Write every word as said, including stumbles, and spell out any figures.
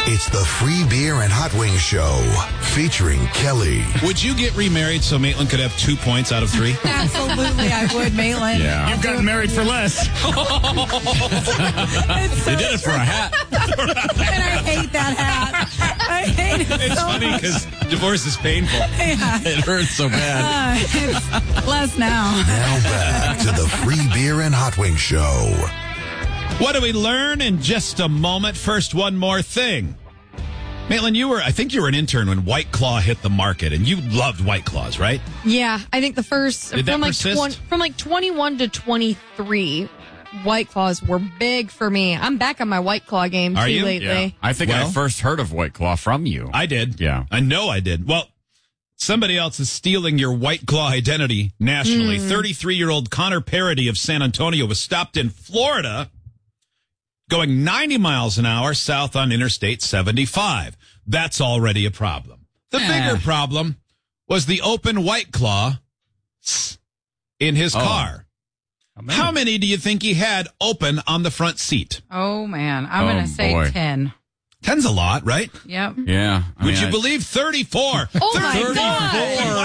It's the Free Beer and Hot Wings Show featuring Kelly. Would you get remarried so Maitland could have two points out of three? Absolutely, I would, Maitland. Yeah. You've gotten married for less. So You did it for a hat. and I hate that hat. I hate it It's so funny much. because divorce is painful. Yeah. It hurts so bad. Uh, it's less now. Now back to the Free Beer and Hot Wings Show. What do we learn in just a moment? First, one more thing. Maitland, you were, I think you were an intern when White Claw hit the market, and you loved White Claws, right? Yeah, I think the first Did that from like persist? twenty, from like twenty-one to twenty-three, White Claws were big for me. I'm back on my White Claw game Are too you? lately. Yeah. I think Well- I first heard of White Claw from you. I did. Yeah. I know I did. Well, somebody else is stealing your White Claw identity nationally. thirty-three-year-old Connor Parody of San Antonio was stopped in Florida going ninety miles an hour south on Interstate seventy-five. That's already a problem. The bigger problem was the open White Claw in his Oh. car. How many do you think he had open on the front seat? Oh, man. I'm Oh, going to say boy. ten. Ten's a lot, right? Yep. Yeah. I Would mean, you I- believe thirty-four? Oh my thirty-four God.